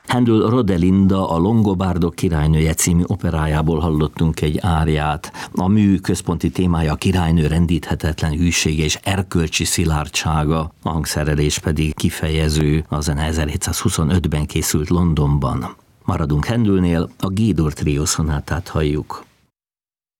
Händel Rodelinda, a Longobardok királynője című operájából hallottunk egy áriát. A mű központi témája a királynő rendíthetetlen hűsége és erkölcsi szilárdsága, a hangszerelés pedig kifejező, a zene 1725-ben készült Londonban. Maradunk Händelnél, a G-dur trió szonátát halljuk.